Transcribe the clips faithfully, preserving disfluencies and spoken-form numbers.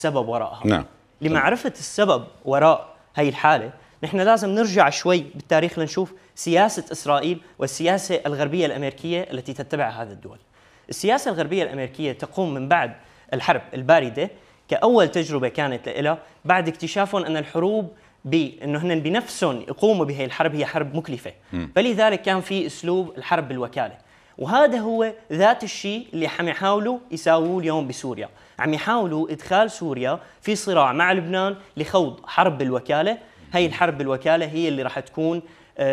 سبب وراءها. نعم. لمعرفة السبب وراء هي الحالة نحن لازم نرجع شوي بالتاريخ لنشوف سياسة إسرائيل والسياسة الغربية الأمريكية التي تتبعها هذه الدول. السياسة الغربية الأمريكية تقوم من بعد الحرب الباردة كأول تجربة كانت لها بعد اكتشافهم أن الحروب بأنه هن بنفسهم يقوموا بهي الحرب هي حرب مكلفة، فلذلك كان في أسلوب الحرب بالوكالة، وهذا هو ذات الشيء اللي عم يحاولوا يساووه اليوم بسوريا. عم يحاولوا إدخال سوريا في صراع مع لبنان لخوض حرب بالوكالة. هي الحرب بالوكالة هي اللي راح تكون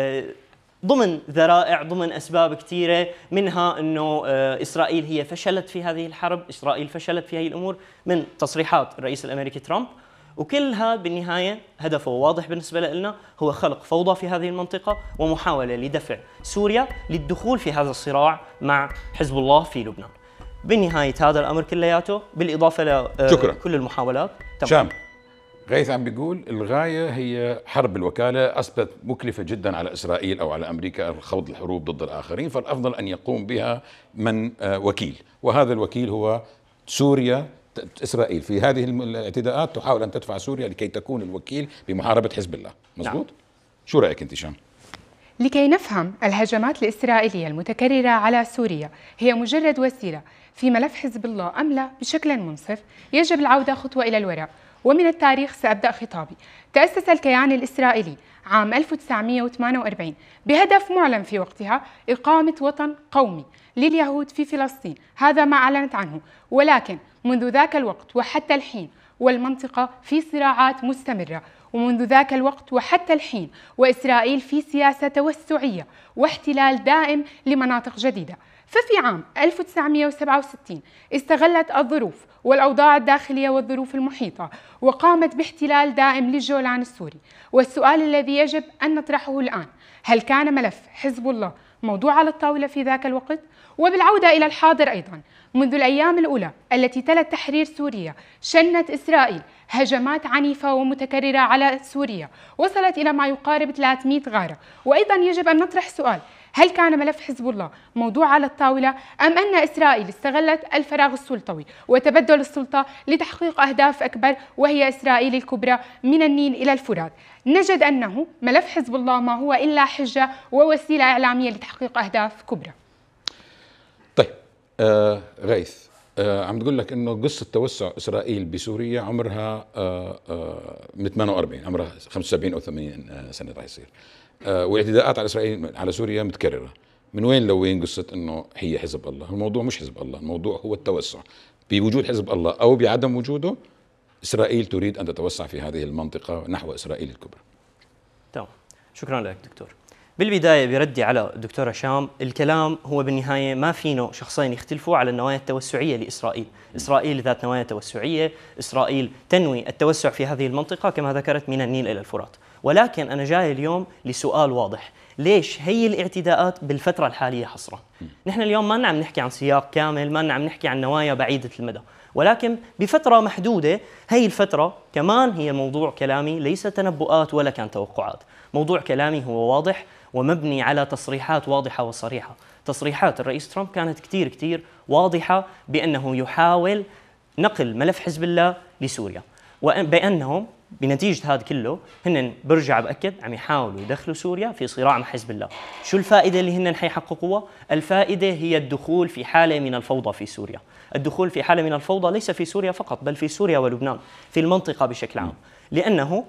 ضمن ذرائع ضمن أسباب كثيرة، منها أنه إسرائيل هي فشلت في هذه الحرب، إسرائيل فشلت في هذه الأمور من تصريحات الرئيس الأمريكي ترامب، وكلها بالنهاية هدفه واضح بالنسبة لنا هو خلق فوضى في هذه المنطقة ومحاولة لدفع سوريا للدخول في هذا الصراع مع حزب الله في لبنان. بنهاية هذا الأمر كلياته بالإضافة لكل المحاولات. شام غيث عم بيقول الغاية هي حرب الوكالة، أثبت مكلفة جدا على إسرائيل أو على أمريكا خوض الحروب ضد الآخرين، فالأفضل أن يقوم بها من وكيل، وهذا الوكيل هو سوريا. إسرائيل في هذه الاعتداءات تحاول أن تدفع سوريا لكي تكون الوكيل بمحاربة حزب الله. مزبوط؟ نعم. شو رأيك أنت شام؟ لكي نفهم الهجمات الإسرائيلية المتكررة على سوريا هي مجرد وسيلة في ملف حزب الله أم لا بشكل منصف، يجب العودة خطوة إلى الوراء، ومن التاريخ سأبدأ خطابي. تأسس الكيان الإسرائيلي عام ألف وتسعمئة وثمانية وأربعين بهدف معلن في وقتها إقامة وطن قومي لليهود في فلسطين، هذا ما أعلنت عنه، ولكن منذ ذاك الوقت وحتى الحين والمنطقة في صراعات مستمرة، ومنذ ذاك الوقت وحتى الحين وإسرائيل في سياسة توسعية واحتلال دائم لمناطق جديدة. ففي عام ألف وتسعمئة وسبعة وستين استغلت الظروف والأوضاع الداخلية والظروف المحيطة وقامت باحتلال دائم للجولان السوري. والسؤال الذي يجب أن نطرحه الآن، هل كان ملف حزب الله موضوع على الطاولة في ذاك الوقت؟ وبالعودة إلى الحاضر أيضا، منذ الأيام الأولى التي تلت تحرير سوريا شنت إسرائيل هجمات عنيفة ومتكررة على سوريا وصلت إلى ما يقارب ثلاثمئة غارة. وأيضا يجب أن نطرح سؤال، هل كان ملف حزب الله موضوع على الطاولة أم أن إسرائيل استغلت الفراغ السلطوي وتبدل السلطة لتحقيق أهداف أكبر وهي إسرائيل الكبرى من النيل إلى الفرات؟ نجد أنه ملف حزب الله ما هو إلا حجة ووسيلة إعلامية لتحقيق أهداف كبرى. طيب آه غيث، آه عم تقول لك انه قصه توسع اسرائيل بسوريا عمرها آه آه من ثمانية وأربعين، عمرها خمسة وسبعين او ثمانين سنه راح يصير، آه والاعتداءات على اسرائيل على سوريا متكرره. من وين لوين قصه انه هي حزب الله؟ الموضوع مش حزب الله، الموضوع هو التوسع. بوجود حزب الله او بعدم وجوده، اسرائيل تريد ان تتوسع في هذه المنطقه نحو اسرائيل الكبرى. تمام، شكرا لك دكتور. بالبداية بردي على الدكتور هشام، الكلام هو بالنهاية ما فينه شخصين يختلفوا على النوايا التوسعية لإسرائيل. إسرائيل ذات نوايا توسعية، إسرائيل تنوي التوسع في هذه المنطقة كما ذكرت من النيل إلى الفرات. ولكن أنا جاي اليوم لسؤال واضح، ليش هي الاعتداءات بالفترة الحالية حصرا؟ نحن اليوم ما عم نحكي عن سياق كامل، ما عم نحكي عن نوايا بعيدة المدى، ولكن بفترة محدودة. هي الفترة كمان هي موضوع كلامي ليس تنبؤات ولا كان توقعات، موضوع كلامي هو واضح ومبني على تصريحات واضحة وصريحة. تصريحات الرئيس ترامب كانت كتير كتير واضحة بأنه يحاول نقل ملف حزب الله لسوريا، وبأنهم بنتيجة هذا كله هن برجع بأكد عم يحاولوا يدخلوا سوريا في صراع مع حزب الله. شو الفائدة اللي هن حيحققوها؟ الفائدة هي الدخول في حالة من الفوضى في سوريا. الدخول في حالة من الفوضى ليس في سوريا فقط، بل في سوريا ولبنان، في المنطقة بشكل عام، لأنه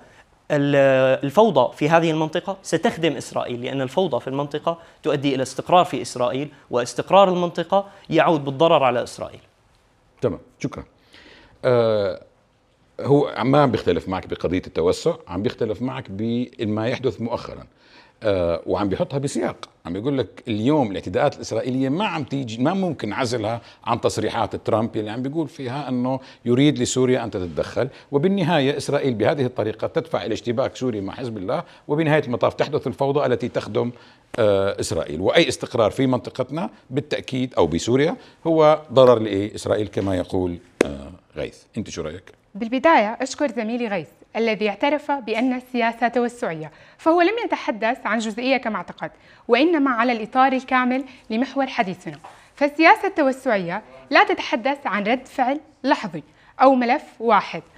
الفوضى في هذه المنطقة ستخدم إسرائيل، لأن الفوضى في المنطقة تؤدي إلى استقرار في إسرائيل، واستقرار المنطقة يعود بالضرر على إسرائيل. تمام، شكرا. آه هو ما عم بيختلف معك بقضية التوسع، عم بيختلف معك بما يحدث مؤخرا، آه وعم بيحطها بسياق. عم بيقول لك اليوم الاعتداءات الإسرائيلية ما عم تيجي، ما ممكن عزلها عن تصريحات ترامب اللي عم بيقول فيها أنه يريد لسوريا أن تتدخل، وبالنهاية إسرائيل بهذه الطريقة تدفع إلى اشتباك سوريا مع حزب الله، وبنهاية المطاف تحدث الفوضى التي تخدم آه إسرائيل. وأي استقرار في منطقتنا بالتأكيد أو بسوريا هو ضرر لإسرائيل كما يقول آه غيث. أنت شو رأيك؟ بالبداية أشكر زميلي غيث الذي اعترف بأن السياسة توسعية، فهو لم يتحدث عن جزئية كما اعتقد، وإنما على الإطار الكامل لمحور حديثنا. فالسياسة التوسعية لا تتحدث عن رد فعل لحظي أو ملف واحد،